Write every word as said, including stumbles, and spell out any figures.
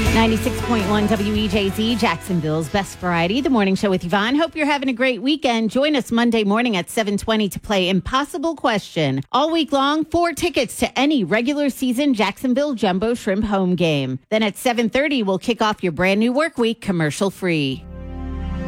ninety-six point one W E J Z, Jacksonville's best variety, the morning show with Yvonne. Hope you're having a great weekend. Join us Monday morning at seven twenty to play Impossible Question. All week long, four tickets to any regular season Jacksonville Jumbo Shrimp home game. Then at seven thirty, we'll kick off your brand new work week commercial free.